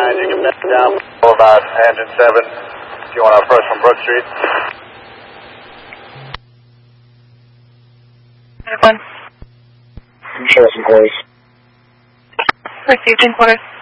you can back down about engine 7 if you want to approach from Brook Street. Show us some quarters. Received in quarters.